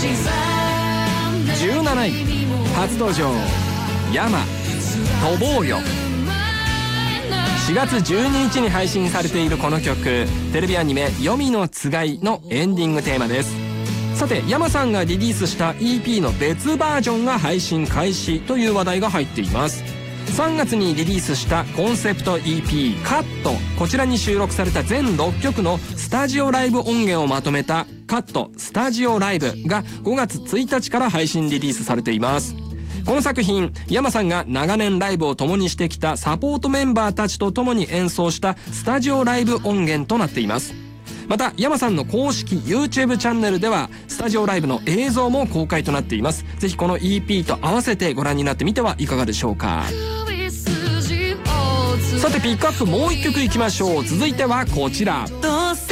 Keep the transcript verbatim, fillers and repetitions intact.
じゅうなない初登場山飛ぼうよ。しがつじゅうににちに配信されているこの曲、テレビアニメ「黄泉のつがい」のエンディングテーマです。さて山さんがリリースした イーピー の別バージョンが配信開始という話題が入っています。さんがつにリリースしたコンセプト イーピー カット、こちらに収録された全ろっきょくのスタジオライブ音源をまとめたカットスタジオライブがごがつついたちから配信リリースされています。この作品、山さんが長年ライブを共にしてきたサポートメンバーたちと共に演奏したスタジオライブ音源となっています。また山さんの公式 YouTube チャンネルではスタジオライブの映像も公開となっています。ぜひこの イーピー と合わせてご覧になってみてはいかがでしょうか。さてピックアップもう一曲いきましょう。続いてはこちら。